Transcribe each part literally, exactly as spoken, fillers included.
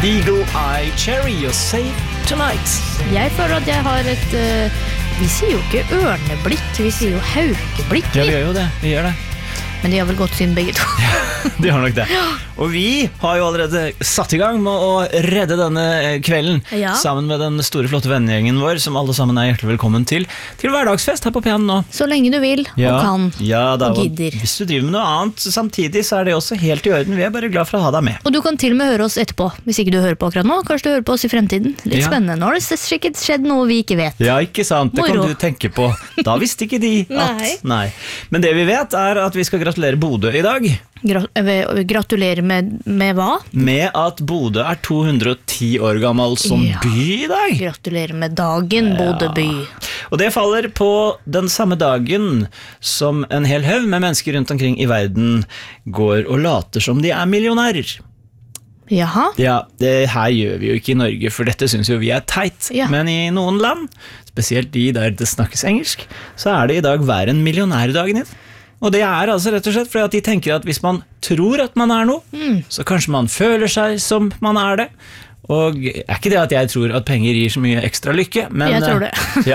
Eagle Eye Cherry, you're safe tonight. Jeg føler at jeg har et uh, vi sier jo ikke ørneblikk, vi sier jo haukeblikk. Ja, vi gjør jo det, vi gjør det. Men de har vel gått siden begge to. Ja, de har nok det. Og vi har jo allerede satt i gang med å redde denne kvelden, ja. Sammen med den store flotte vennegjengen vår, som alle sammen er hjertelig velkommen til, til hverdagsfest her på P N nå. Så lenge du vil, ja. og kan, ja, da, og gidder. Hvis du driver med noe annet samtidig, så er det også helt i orden. Vi er bare glad for å ha deg med. Og du kan til og med høre oss etterpå, hvis ikke du hører på akkurat nå. Kanskje du hører på oss i fremtiden. Litt ja. Spennende. Nå har det sikkert skjedd noe vi ikke vet. Ja, ikke sant? Det Moro. kan du tenke på. Da visste ikke de at... Nei. Nei. Men det vi vet er at vi skal gratulere Bodø i dag. Gra gratulerer med, med hva? Med at Bodø er to hundre og ti år gammel som ja. by i dag. Gratulerer med dagen, ja. Bodø by. Og det faller på den samme dagen som en hel haug med mennesker rundt omkring i verden går og later som de er millionærer. Jaha? Ja, det her gjør vi jo ikke i Norge, for dette synes jo vi er teit. Ja. Men i noen land, spesielt de der det snakkes engelsk, så er det i dag hver en millionærdagen din. Og det er altså rett og slett fordi at de tenker at hvis man tror at man er noe, mm. så kanskje man føler seg som man er det. Og er ikke det at jeg tror at penger gir så mye ekstra lykke, men... Jeg tror det. ja.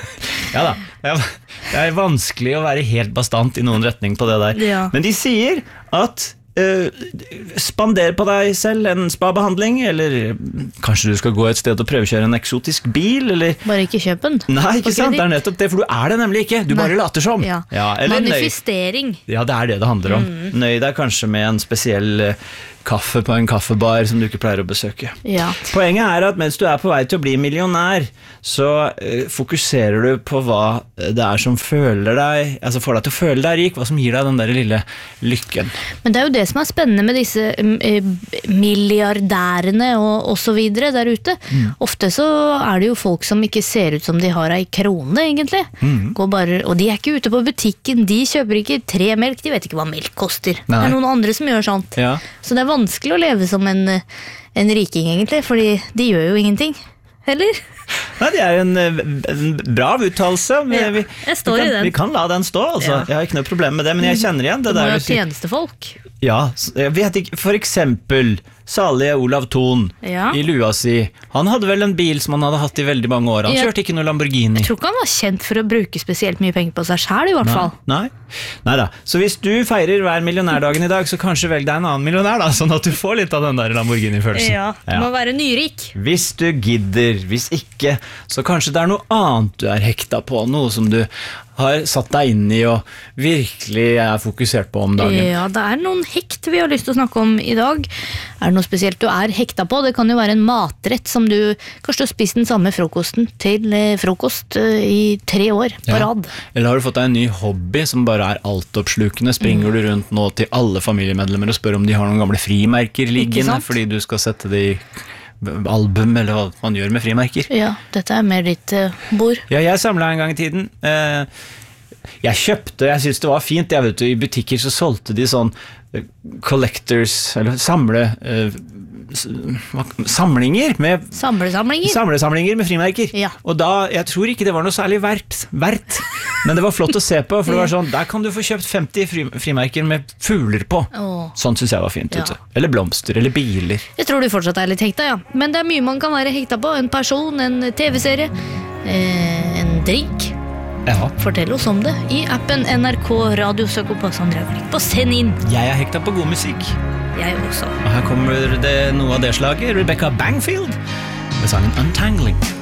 ja da, det er vanskelig å være helt bastant i noen retning på det der. Ja. Men de sier at Uh, spander på deg selv en spa-behandling, eller kanskje du skal gå et sted og prøvekjøre en eksotisk bil, eller... Bare ikke kjøp den. Nei, ikke sant, det er nettopp det, for du er det nemlig ikke. Du Nei. Bare later som. Ja. Ja, eller manifestering. Nøy. Ja, det er det det handler om. Mm. Nøy deg kanskje med en spesiell uh, kaffe på en kaffebar som du ikke pleier å besøke. Ja. Poenget er at mens du er på vei til å bli millionær, så uh, fokuserer du på hva det er som føler deg, altså får deg til å føle deg rik, hva som gir deg den der lille lykken. Men det er jo det som er spennende med disse uh, milliardærene og, og så videre der ute. Mm. Ofte så er det jo folk som ikke ser ut som de har ei krone, egentlig. Mm. Går bare, og de er ikke ute på butikken, de kjøper ikke tre melk, de vet ikke hva melk koster. Nei. Det er noen andre som gjør sånt. Ja. Så det er vanskelig å leve som en, en riking, egentlig, fordi de gjør jo ingenting. Eller? Nei, det er en, en bra uttalelse. Ja, vi, jeg står vi, kan, i den. vi kan la den stå, altså. Ja. Jeg har ikke noe problem med det, men jeg kjenner igjen det. Du må der jo ha tjenestefolk. Ja, jeg vet ikke, for eksempel salige Olav Thon ja. I lua si. Han hadde vel en bil som han hadde hatt i veldig mange år. Han jeg, kjørte ikke noe Lamborghini. Jeg tror ikke han var kjent for å bruke spesielt mye penger på seg selv, i hvert fall. Nei, nei. Neida. Så hvis du feirer hver millionærdagen i dag, så kanskje velg deg en annen millionær, da, sånn at du får litt av den der Lamborghini-følelsen. Ja, du ja. må være nyrik. Hvis du gidder, hvis ikke, så kanskje det er noe annet du er hekta på, noe som du har satt deg inn i og virkelig er fokusert på om dagen. Ja, det er noen hekt vi har lyst til å snakke om i dag. Er det noe spesielt du er hekta på? Det kan jo være en matrett som du kanskje har spist den samme frokosten til frokost i tre år på ja. rad. Eller har du fått deg en ny hobby som bare er altoppslukende? Springer mm. du rundt nå til alle familiemedlemmer og spør om de har noen gamle frimerker liggende fordi du skal sette det i album, eller hva man gjør med frimerker. Ja, dette er mer ditt uh, bord. Ja, jeg samlet en gang i tiden. Uh, jeg kjøpte, jeg synes det var fint, jeg vet du, i butikker så solgte de sånn uh, collectors, eller samle... Uh, samlinger med Samlesamlinger Samlesamlinger med frimerker ja. Og da, jeg tror ikke det var noe særlig verdt, verdt. Men det var flott å se på, for det var sånn, der kan du få kjøpt femti fri, frimerker med fugler på. oh. Sånn synes jeg var fint ja. Eller blomster, eller biler. Jeg tror du fortsatt er litt hekta, ja. Men det er mye man kan være hekta på. En person, en tv-serie, eh, en drink. Ja. Fortell oss om det i appen N R K Radio. Søk opp oss, Andrea. Klikk på send inn. Jeg er hekta på god musikk. Jeg også. Og her kommer det noe av det slaget. Rebecca Bangfield med sangen Untangling.